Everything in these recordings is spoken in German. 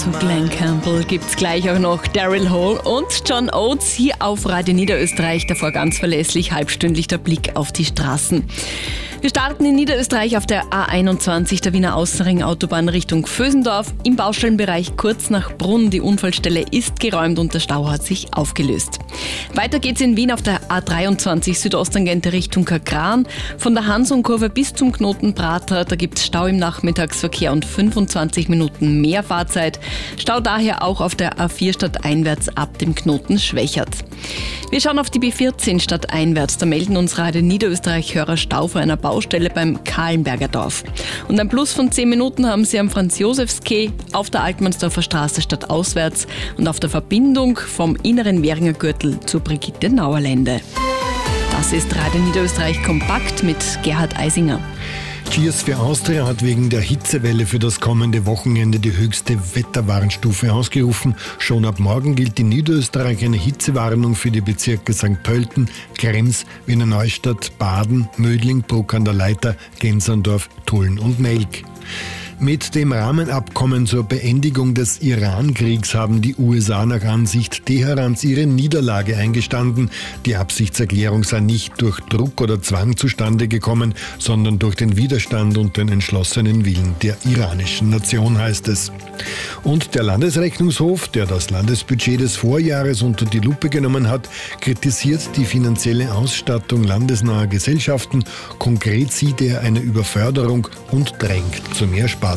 Zu Glenn Campbell gibt's gleich auch noch Daryl Hall und John Oates hier auf Radio Niederösterreich. Davor ganz verlässlich, halbstündlich der Blick auf die Straßen. Wir starten in Niederösterreich auf der A21, der Wiener Außenring-Autobahn Richtung Vösendorf. Im Baustellenbereich kurz nach Brunn. Die Unfallstelle ist geräumt und der Stau hat sich aufgelöst. Weiter geht's in Wien auf der A23 Südosttangente Richtung Kagran. Von der Hansonkurve bis zum Knoten Prater, da gibt's Stau im Nachmittagsverkehr und 25 Minuten mehr Fahrzeit. Stau daher auch auf der A4 stadteinwärts ab dem Knoten Schwächert. Wir schauen auf die B14 stadteinwärts. Da melden uns Radio Niederösterreich-Hörer Stau vor einer Baustelle beim Kahlenberger Dorf. Und ein Plus von 10 Minuten haben sie am Franz-Josefs-Quai, auf der Altmannsdorfer Straße stadtauswärts und auf der Verbindung vom inneren Währinger Gürtel zur Brigitte-Nauer-Lände. Das ist Radio Niederösterreich kompakt mit Gerhard Eisinger. Cheers für Austria hat wegen der Hitzewelle für das kommende Wochenende die höchste Wetterwarnstufe ausgerufen. Schon ab morgen gilt in Niederösterreich eine Hitzewarnung für die Bezirke St. Pölten, Krems, Wiener Neustadt, Baden, Mödling, Bruck an der Leitha, Genserndorf, Tulln und Melk. Mit dem Rahmenabkommen zur Beendigung des Iran-Kriegs haben die USA nach Ansicht Teherans ihre Niederlage eingestanden. Die Absichtserklärung sei nicht durch Druck oder Zwang zustande gekommen, sondern durch den Widerstand und den entschlossenen Willen der iranischen Nation, heißt es. Und der Landesrechnungshof, der das Landesbudget des Vorjahres unter die Lupe genommen hat, kritisiert die finanzielle Ausstattung landesnaher Gesellschaften. Konkret sieht er eine Überförderung und drängt zu mehr Sparsamkeit.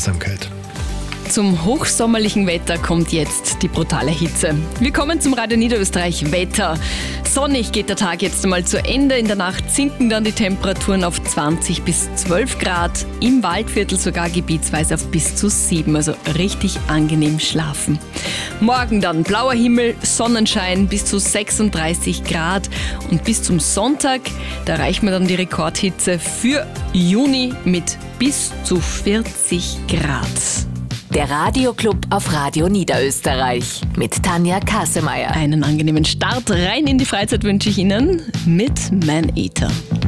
Zum hochsommerlichen Wetter kommt jetzt die brutale Hitze. Wir kommen zum Radio Niederösterreich Wetter. Sonnig geht der Tag jetzt einmal zu Ende. In der Nacht sinken dann die Temperaturen auf 20 bis 12 Grad. Im Waldviertel sogar gebietsweise auf bis zu 7. Also richtig angenehm schlafen. Morgen dann blauer Himmel, Sonnenschein bis zu 36 Grad. Und bis zum Sonntag, da erreichen wir dann die Rekordhitze für Juni mit bis zu 40 Grad. Der Radioclub auf Radio Niederösterreich mit Tanja Kassemeyer. Einen angenehmen Start rein in die Freizeit wünsche ich Ihnen mit Man Eater.